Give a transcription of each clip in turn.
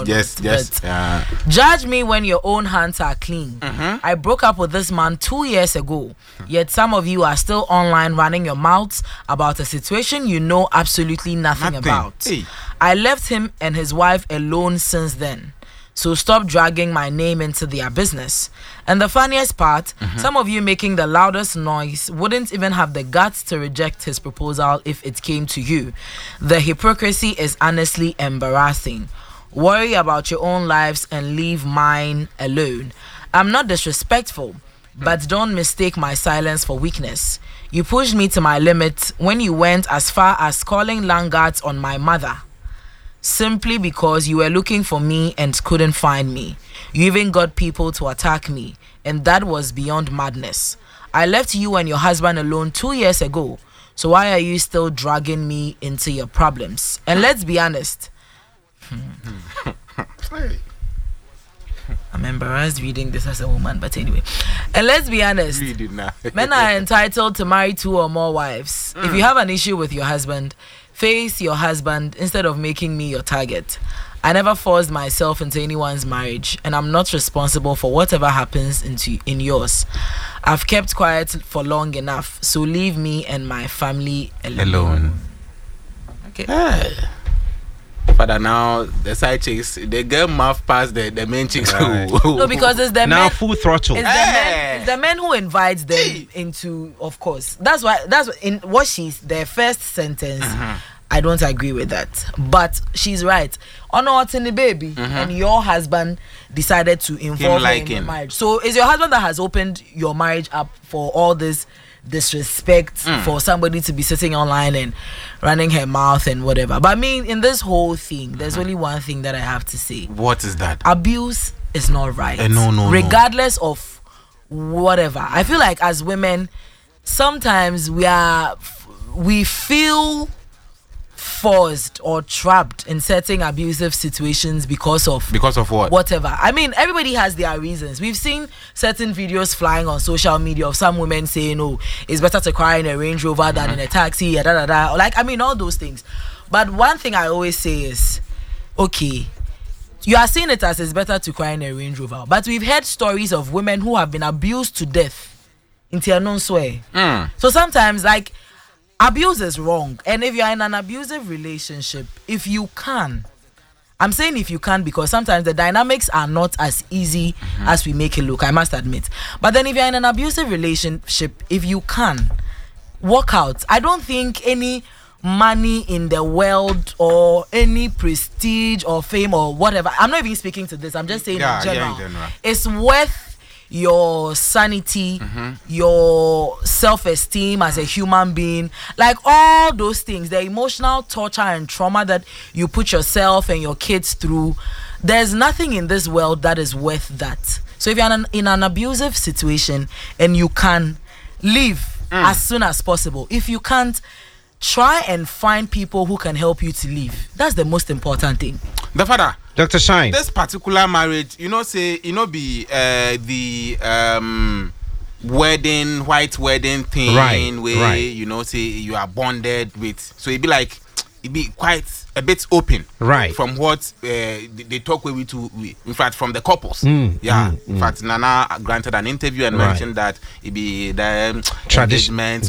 Judge me when your own hands are clean. I broke up with this man 2 years ago. Yet some of you are still online running your mouths about a situation you know absolutely nothing about. I left him and his wife alone since then. So stop dragging my name into their business. And the funniest part, some of you making the loudest noise wouldn't even have the guts to reject his proposal if it came to you. The hypocrisy is honestly embarrassing. Worry about your own lives and leave mine alone. I'm not disrespectful, but don't mistake my silence for weakness. You pushed me to my limit when you went as far as calling lanyards on my mother. Simply because you were looking for me and couldn't find me. You even got people to attack me, and that was beyond madness. I left you and your husband alone 2 years ago, so why are you still dragging me into your problems? And let's be honest. I'm embarrassed reading this as a woman, but anyway. And let's be honest. Men are entitled to marry 2 or more wives. If you have an issue with your husband, face your husband instead of making me your target. I never forced myself into anyone's marriage, and I'm not responsible for whatever happens in yours. I've kept quiet for long enough, so leave me and my family alone. Okay. Father, now the side chicks, they get mouth past the main chicks. No, because it's the now men, full throttle. It's the men who invites them into, of course. That's in what she's their first sentence. I don't agree with that, but she's right. What's in the baby, and your husband decided to involve her in the marriage. So it's your husband that has opened your marriage up for all this disrespect, for somebody to be sitting online and running her mouth and whatever. But I mean, in this whole thing, there's only one thing that I have to say. What is that? Abuse is not right. No. Regardless of whatever. I feel like as women, sometimes we feel forced or trapped in certain abusive situations because of what? Whatever. I mean, everybody has their reasons. We've seen certain videos flying on social media of some women saying, "Oh, it's better to cry in a Range Rover than in a taxi." Like, I mean, all those things. But one thing I always say is, okay, you are seeing it as it's better to cry in a Range Rover, but we've heard stories of women who have been abused to death in Tianon Swe. So sometimes, like, abuse is wrong. And if you are in an abusive relationship, if you can, I'm saying if you can because sometimes the dynamics are not as easy as we make it look, I must admit. But then if you're in an abusive relationship, if you can, walk out. I don't think any money in the world or any prestige or fame or whatever, I'm not even speaking to this, I'm just saying in general. It's worth your sanity, your self-esteem as a human being, like all those things, the emotional torture and trauma that you put yourself and your kids through. There's nothing in this world that is worth that. So if you're in an abusive situation and you can leave as soon as possible, if you can't, try and find people who can help you to leave. That's the most important thing. The father, Dr. Shine, this particular marriage, be the white wedding thing, where say you are bonded with. So it be quite a bit open, right? From what they talk with in fact, from the couples. In fact, Nana granted an interview and mentioned that it be the traditional.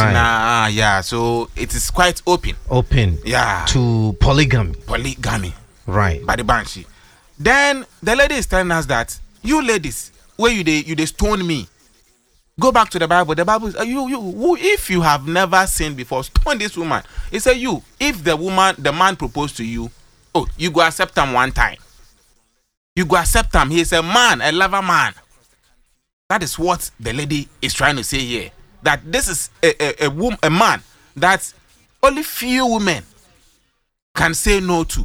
So it is quite open, to polygamy, right? By the Banshee. Then the lady is telling us that you ladies, where you they stone me. Go back to the Bible. The Bible is if you have never sinned before, stone this woman. It says if the man proposed to you, you go accept him one time. You go accept him. He is a man, a lover man. That is what the lady is trying to say here. That this is a man that only few women can say no to.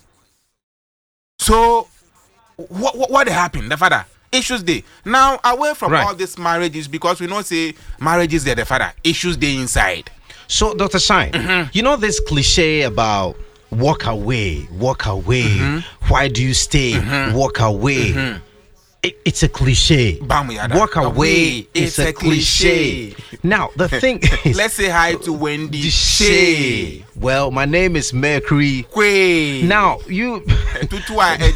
So what happened? The father. Issues day now away from all these marriages, because we know say marriages they're the father issues day inside. So Dr. Shine, you know this cliche about walk away, why do you stay, walk away? It's a cliche. Walk away is a cliche. Now the thing is, let's say hi to Wendy Shay. Well, my name is Mercury. Now you